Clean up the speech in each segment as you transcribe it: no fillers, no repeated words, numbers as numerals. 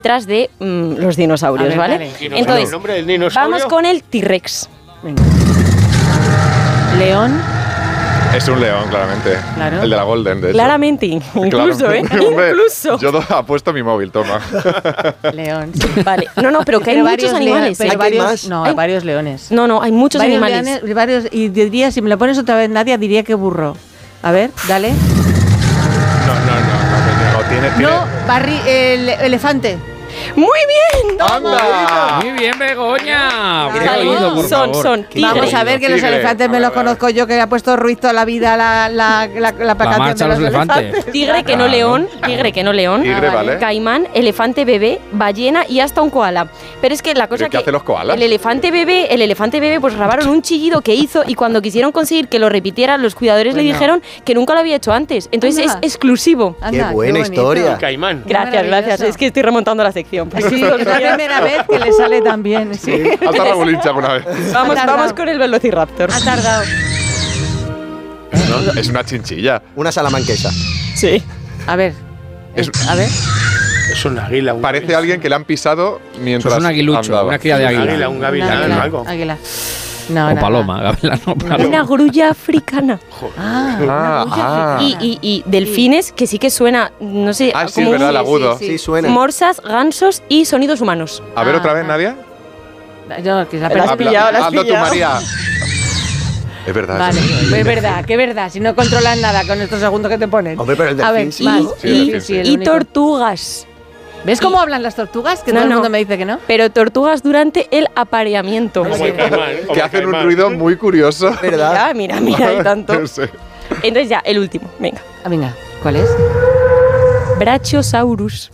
detrás de los dinosaurios, ver, ¿vale? dale. Entonces, ¿El nombre del dinosaurio? vamos con el T-Rex. Venga. León. Es un león, claramente. Claro. El de la Golden, de hecho. Claramente, incluso, Claro. ¿eh? Hombre, Incluso. Yo apuesto mi móvil, toma. León. Sí. Vale, no, pero que hay Pero muchos varios animales. pero ¿eh? ¿Hay varios, más? no, Hay- varios leones. No, hay muchos Varios animales. leones, varios, y diría, si me lo pones otra vez, Nadia, diría que burro. A ver, dale. No, tiene... No, elefante. ¡Muy bien! ¡Anda! Muy bien, Begoña. Qué Bien oído, oído, por favor. son tigres. Vamos a ver que los tigre. elefantes me A ver, los conozco yo, que ha puesto Ruiz toda la vida la canción marcha de de los elefantes. Tigre que no león, tigre que no león, Tigre, vale. caimán, elefante bebé, ballena y hasta un koala. Pero es que la cosa ¿Pero qué que hacen los koalas? el elefante bebé pues grabaron un chillido que hizo y cuando quisieron conseguir que lo repitiera, los cuidadores le Bueno. dijeron que nunca lo había hecho antes. Entonces Anda. es exclusivo. Anda, Qué buena bonito. historia. Caimán. Gracias, maravilloso. gracias. Es que estoy remontando la sección. Sí, es la primera vez que le sale tan bien. Sí. Hasta la bolincha alguna vez. Vamos, Ha tardado. vamos con el velociraptor. Ha tardado. No, es una chinchilla. Una salamanquesa. Sí. A ver. Es- A ver. Es un águila. Parece alguien que le han pisado mientras Es un aguilucho, andaba. una cría de Un águila. águila, un gavilán, Águila, algo. águila. No, O nada. paloma, gavilán o paloma. Una grulla africana. Ah, Y delfines, que sí que suena, no sé, Ah, sí, como es verdad, el agudo. Sí, suena. morsas, gansos y sonidos humanos. A ver otra vez, Ah. Nadia. Yo, que la La has perdí. pillado, la has Hazlo tú, pillado. María. Es verdad. Vale, eso. es verdad, que es verdad. Si no controlas nada con estos segundos que te ponen. Hombre, pero el A ver, delfín sí, más. ¿no? Sí, el delfín sí. el Y único. tortugas. ¿Ves cómo hablan las tortugas? Que No, todo el no. mundo me dice que no. Pero tortugas durante el apareamiento. Como el caimán. como Que el hacen un caimán. ruido muy curioso. ¿Verdad? Mira, y tanto. No sé. Entonces ya, el último, venga. Ah, venga, ¿cuál es? Brachiosaurus.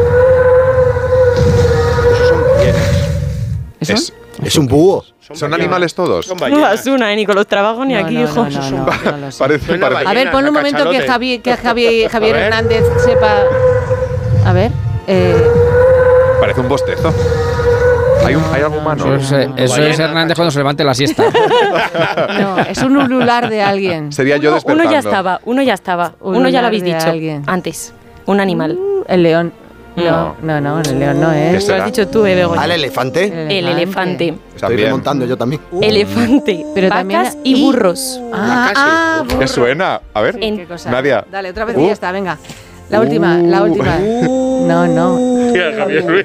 ¿Eso? Es un búho. ¿Son animales todos? Son No ballenas. das una, ni con los trabajos ni No, aquí, no, hijo. no lo sé. Parece, Suena parece. A ver, Ballena, ponle un momento que cachalote. Javier A ver. Hernández sepa. A ver. Parece un bostezo. ¿Hay algo humano? Eso es Hernández cuando se levante la siesta. No, es un ulular de alguien. Sería yo despertando. Uno ya estaba. Un Uno ya lo habéis lunar de dicho alguien. antes. Un animal. El león. No, el león no ¿Qué es. Lo será? has dicho tú, Begoña. ¿Al elefante? El elefante. Estoy También. remontando yo también. Elefante. Pero vacas también- y burros. Ah, ¿Qué suena? A ver. En- qué cosa. Nadia. Dale, otra vez y ya está, venga. La última. No. Mira, Javier Ruiz.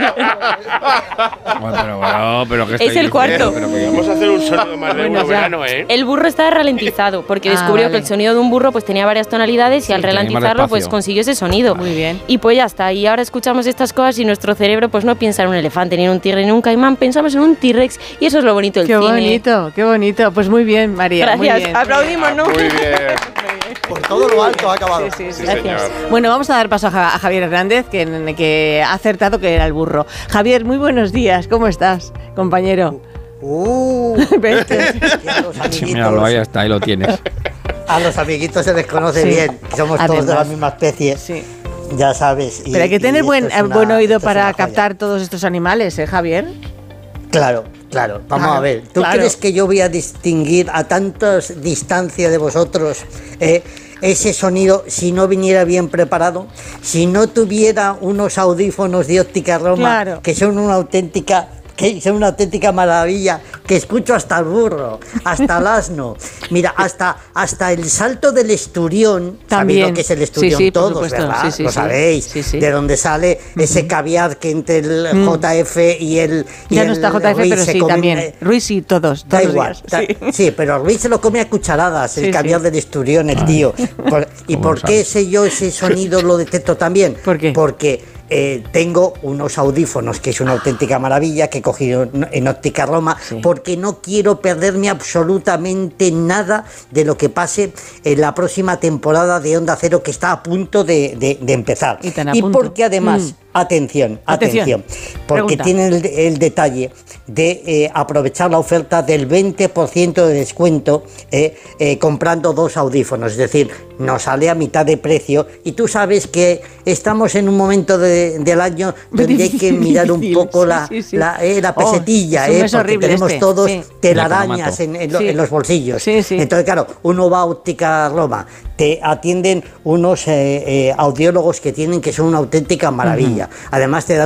Pero ¿qué Es estáis el cuarto. diciendo? Pero Vamos a hacer un sonido más de Bueno, uno ya. verano, ¿eh? El burro estaba ralentizado porque Ah, descubrió vale. que el sonido de un burro pues tenía varias tonalidades y al tenía más ralentizarlo pues despacio. consiguió ese sonido. Muy bien. Y pues ya está. Y ahora escuchamos estas cosas y nuestro cerebro pues no piensa en un elefante, ni en un tigre, ni en un caimán. Pensamos en un T-Rex y eso es lo bonito del Qué cine. bonito, qué bonito. Pues muy bien, María. Muy Gracias. bien. Aplaudimos, ¿no? Muy bien. Por todo lo alto ha acabado. Sí, sí, Sí, Gracias. señor. Bueno, vamos a dar paso a Javier Hernández, que ha acertado que era el burro. Javier, muy buenos días. ¿Cómo estás, compañero? Vete. Sí, míralo, ahí está, ahí lo tienes. A los amiguitos se les conoce Sí. bien, somos todos de la Además. misma especie, Sí. ya sabes. y- Pero hay que tener y buen, esto es una- buen oído esto es para una joya. captar todos estos animales, ¿eh, Javier? Claro, claro. Vamos Claro, a ver. ¿Tú claro. crees que yo voy a distinguir a tantas distancia de vosotros ese sonido si no viniera bien preparado? Si no tuviera unos audífonos de óptica Roma Claro. que son una auténtica maravilla, que escucho hasta el burro, hasta el asno, mira, hasta el salto del esturión, También. sabido que es el esturión, Sí, sí, por todos, supuesto. ¿verdad? Sí, sí, Lo sí. sabéis, Sí, sí. de donde sale ese caviar que entre el JF y el Ya no el está JF, Ruiz pero se sí, come- también. Ruiz y todos Da los igual, días. sí, pero Ruiz se lo come a cucharadas, Sí, el caviar sí. del esturión, el tío. ¿Y ¿Cómo por lo qué sabes? sé yo ese sonido lo detecto también? ¿Por qué? Porque tengo unos audífonos, que es una auténtica maravilla, que he cogido en óptica Roma, porque no quiero perderme absolutamente nada de lo que pase en la próxima temporada de Onda Cero, que está a punto de empezar. Y tan a Y punto. porque además, atención, porque Pregunta. tienen el detalle de aprovechar la oferta del 20% de descuento comprando dos audífonos, es decir, nos sale a mitad de precio, y tú sabes que estamos en un momento del año donde hay que mirar un poco la pesetilla, es un mes porque horrible tenemos este, todos sí. telarañas El Sí. en los bolsillos. Sí, sí. Entonces, claro, uno va a óptica Roma, te atienden unos audiólogos que son una auténtica maravilla. Además te dan